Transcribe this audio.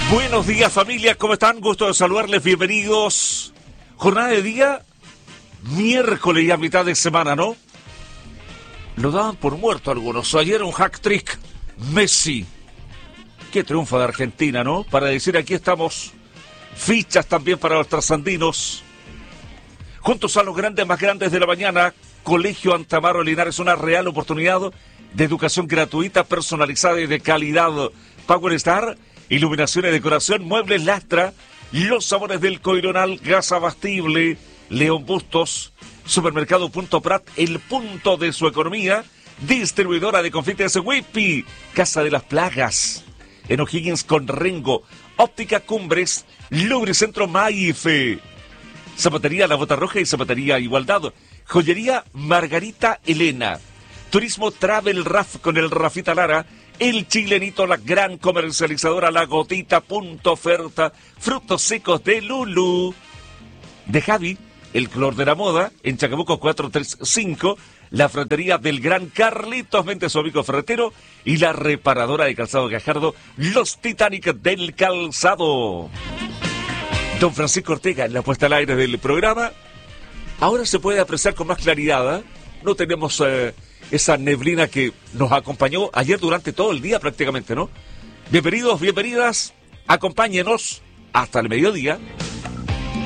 Buenos días, familia, ¿cómo están? Gusto de saludarles, bienvenidos. Jornada de día, miércoles y a mitad de semana, ¿no? Lo daban por muerto algunos. Ayer un hack trick, Messi. Qué triunfo de Argentina, ¿no? Para decir, aquí estamos. Fichas también para los trasandinos. Juntos a los grandes más grandes de la mañana, Colegio Antamaro Linares, una real oportunidad de educación gratuita, personalizada y de calidad. Power Star, iluminación y decoración, muebles Lastra, los sabores del Coironal, gas abastible, León Bustos, supermercado Punto Prat, el punto de su economía, distribuidora de confites Whippy, Casa de las Plagas, en O'Higgins con Rengo, Óptica Cumbres, Lubricentro Maife, Zapatería La Bota Roja y Zapatería Igualdad, Joyería Margarita Elena, Turismo Travel Raf con el Rafita Lara, El Chilenito, la gran comercializadora La Gotita, punto oferta, frutos secos de Lulu, de Javi, el color de la moda, en Chacabuco 435, la ferretería del gran Carlitos Méndez, su amigo ferretero, y la reparadora de calzado Gajardo, los Titanic del calzado. Don Francisco Ortega, en la puesta al aire del programa. Ahora se puede apreciar con más claridad, ¿eh? No tenemos esa neblina que nos acompañó ayer durante todo el día prácticamente, ¿no? Bienvenidos, bienvenidas, acompáñenos hasta el mediodía.